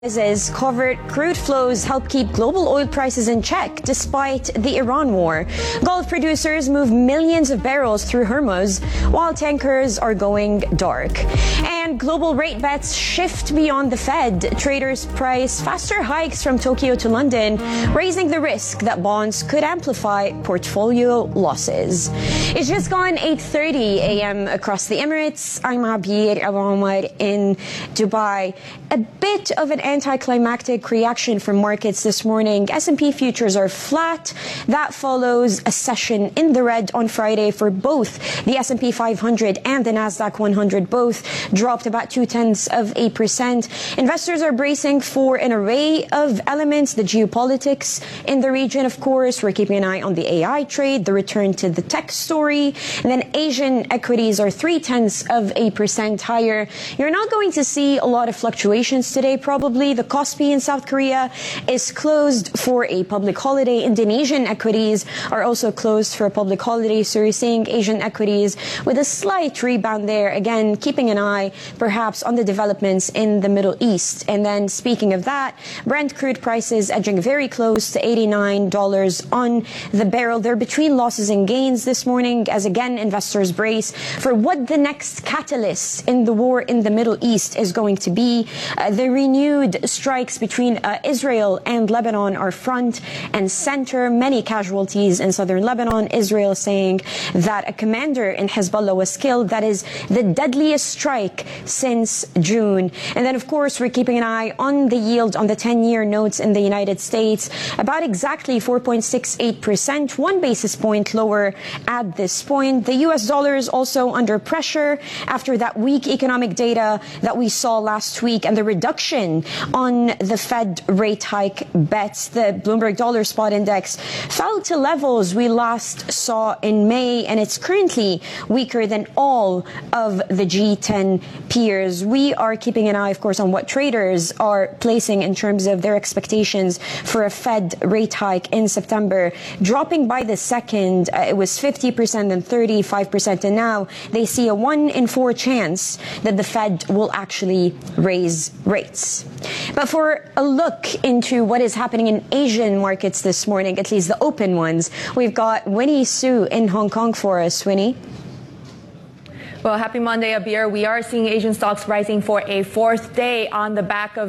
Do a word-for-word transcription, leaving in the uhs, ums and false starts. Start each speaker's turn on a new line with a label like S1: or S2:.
S1: As covered crude flows help keep global oil prices in check despite the Iran war. Gulf producers move millions of barrels through Hormuz while tankers are going dark. And global rate bets shift beyond the Fed. Traders price faster hikes from Tokyo to London, raising the risk that bonds could amplify portfolio losses. It's just gone eight thirty a m across the Emirates. I'm Abir Al-Omar in Dubai. A bit of an anticlimactic reaction from markets this morning. S and P futures are flat. That follows a session in the red on Friday for both the S and P five hundred and the Nasdaq one hundred. Both dropped about two tenths of a percent. Investors are bracing for an array of elements. The geopolitics in the region, of course. We're keeping an eye on the A I trade, the return to the tech story. And then Asian equities are three tenths of a percent higher. You're not going to see a lot of fluctuations today, probably. The Kospi in South Korea is closed for a public holiday. Indonesian equities are also closed for a public holiday. So you're seeing Asian equities with a slight rebound there. Again, keeping an eye perhaps on the developments in the Middle East. And then speaking of that, Brent crude prices edging very close to eighty-nine dollars on the barrel. They're between losses and gains this morning as again investors brace for what the next catalyst in the war in the Middle East is going to be. Uh, the renewed strikes between uh, Israel and Lebanon are front and center. Many casualties in southern Lebanon. Israel saying that a commander in Hezbollah was killed. That is the deadliest strike since June. And then, of course, we're keeping an eye on the yield on the ten-year notes in the United States. About exactly four point six eight percent, one basis point lower at this point. The U S dollar is also under pressure after that weak economic data that we saw last week and the reduction on the Fed rate hike bets. The Bloomberg Dollar Spot Index fell to levels we last saw in May, and it's currently weaker than all of the G ten peers. We are keeping an eye, of course, on what traders are placing in terms of their expectations for a Fed rate hike in September. Dropping by the second, uh, it was fifty percent and thirty-five percent, and now they see a one in four chance that the Fed will actually raise rates. But for a look into what is happening in Asian markets this morning, at least the open ones, we've got Winnie Su in Hong Kong for us. Winnie?
S2: Well, happy Monday, Abir. We are seeing Asian stocks rising for a fourth day on the back of